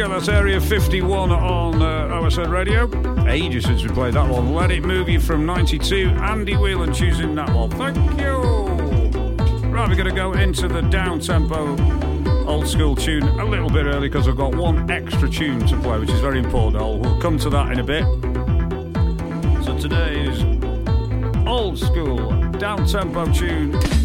go. That's Area 51 on OSN Radio. Ages since we played that one. Let It Move You from 92. Andy Whelan choosing that one. Thank you. Right, we're going to go into the down-tempo old school tune a little bit early because I've got one extra tune to play, which is very important. We'll come to that in a bit. So today's old school down-tempo tune